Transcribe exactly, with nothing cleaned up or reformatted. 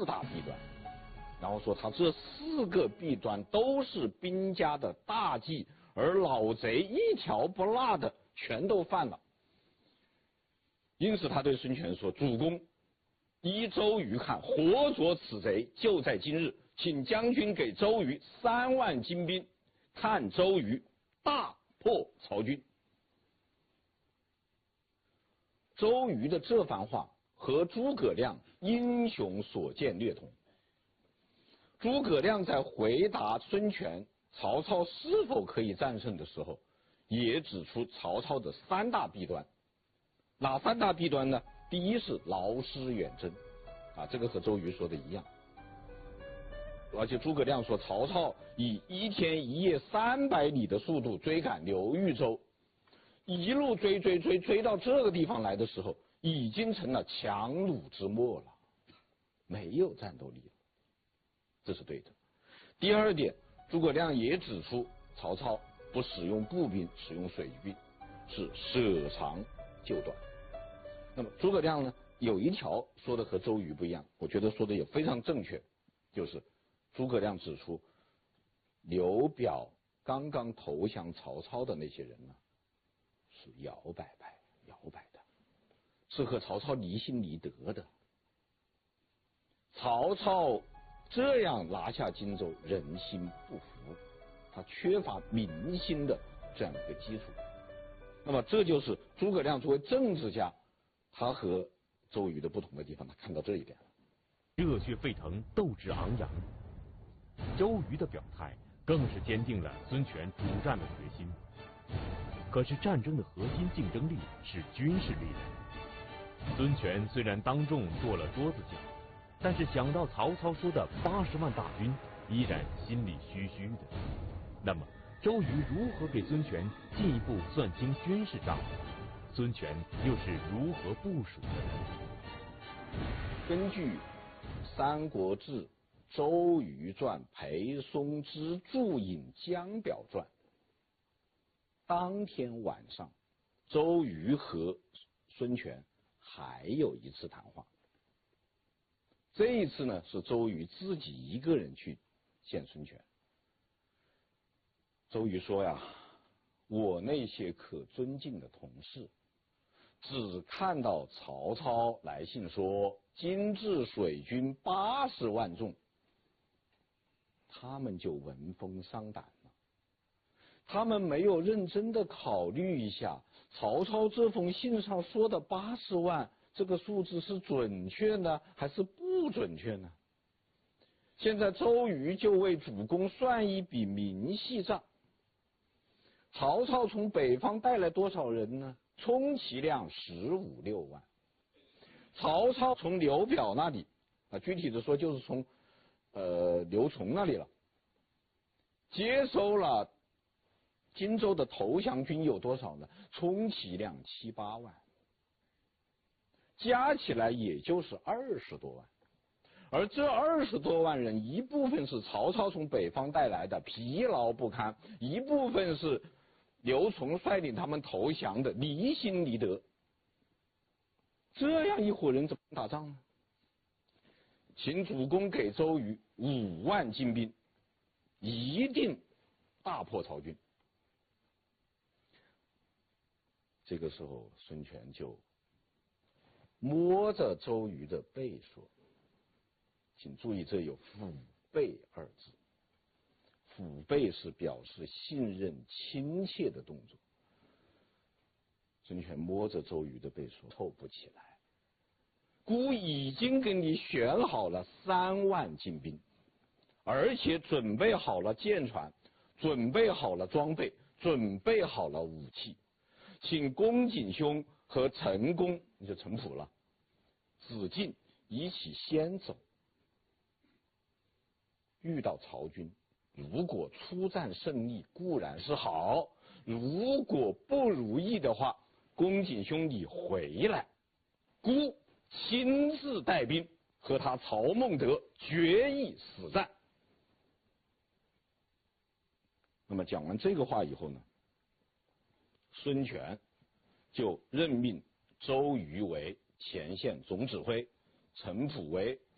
四大弊端，然后说他这四个弊端都是兵家的大忌，而老贼一条不落的全都犯了。因此他对孙权说：“主公，依周瑜看，活捉此贼就在今日，请将军给周瑜三万精兵，看周瑜大破曹军。”周瑜的这番话和诸葛亮英雄所见略同。诸葛亮在回答孙权曹操是否可以战胜的时候，也指出曹操的三大弊端。哪三大弊端呢？第一是劳师远征，啊，这个和周瑜说的一样。而且诸葛亮说，曹操以一天一夜三百里的速度追赶刘豫州，一路追追追追到这个地方来的时候，已经成了强弩之末了，没有战斗力了，这是对的。第二点，诸葛亮也指出曹操不使用步兵，使用水军，是舍长救短。那么诸葛亮呢，有一条说的和周瑜不一样，我觉得说的也非常正确，就是诸葛亮指出刘表刚刚投降曹操的那些人呢，是摇摆派，摇摆的，是和曹操离心离德的。曹操这样拿下荆州，人心不服，他缺乏民心的这样一个基础。那么这就是诸葛亮作为政治家，他和周瑜的不同的地方，他看到这一点了。 热血沸腾，斗志昂扬。周瑜的表态更是坚定了孙权主战的决心。可是战争的核心竞争力是军事力量。孙权虽然当众跺了桌子脚，但是想到曹操说的八十万大军，依然心里虚虚的。那么周瑜如何给孙权进一步算清军事账？孙权又是如何部署的呢？ 根据《三国志·周瑜传》裴松之注引江表传，当天晚上，周瑜和孙权还有一次谈话。这一次呢，是周瑜自己一个人去见孙权。周瑜说呀，我那些可尊敬的同事，只看到曹操来信说今至水军八十万众，他们就闻风丧胆了。他们没有认真的考虑一下，曹操这封信上说的八十万这个数字是准确呢，还是不准确呢？现在周瑜就为主公算一笔明细账。曹操从北方带来多少人呢？充其量十五六万。曹操从刘表那里，啊，具体的说就是从呃刘琮那里了，接收了荆州的投降军有多少呢？充其量七八万，加起来也就是二十多万。而这二十多万人，一部分是曹操从北方带来的，疲劳不堪；一部分是刘琮率领他们投降的，离心离德。这样一伙人怎么打仗呢？请主公给周瑜五万精兵，一定大破曹军。这个时候，孙权就摸着周瑜的背说，请注意，这有腹背二字。腹背是表示信任亲切的动作。孙权摸着周瑜的背说，凑不起来，孤已经给你选好了三万精兵，而且准备好了舰船，准备好了装备，准备好了武器，请公瑾兄和陈宫，你就陈普了，子敬一起先走。遇到曹军，如果出战胜利固然是好，如果不如意的话，公瑾兄你回来，孤亲自带兵和他曹孟德决一死战。那么讲完这个话以后呢，孙权就任命周瑜为前线总指挥，陈普为